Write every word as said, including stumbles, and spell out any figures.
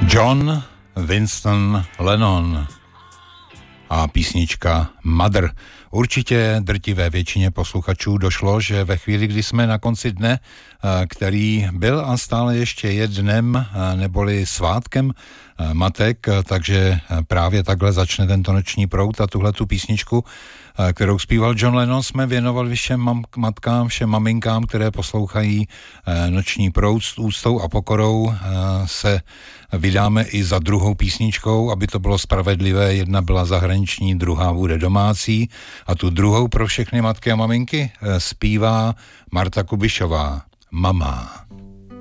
John Winston Lennon a písnička Mother. Určitě drtivé většině posluchačů došlo, že ve chvíli, kdy jsme na konci dne, který byl a stále ještě je dnem, neboli svátkem matek, takže právě takhle začne tento noční proud a tuhletu písničku, kterou zpíval John Lennon, jsme věnovali všem mam- matkám, všem maminkám, které poslouchají noční proud s úctou a pokorou. Se vydáme i za druhou písničkou, aby to bylo spravedlivé. Jedna byla zahraniční, druhá bude domácí. A tu druhou pro všechny matky a maminky zpívá Marta Kubišová. Mama.